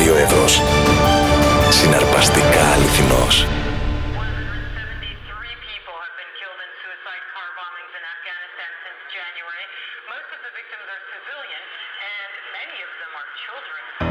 2 ευρώς. Συναρπαστικά αληθινός. Most of the victims are civilian, and many of them are children.